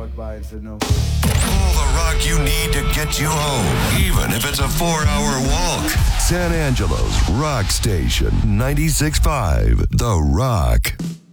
advice, you know. All the rock you need to get you home, even if it's a 4-hour walk. San Angelo's Rock Station 96.5, The Rock.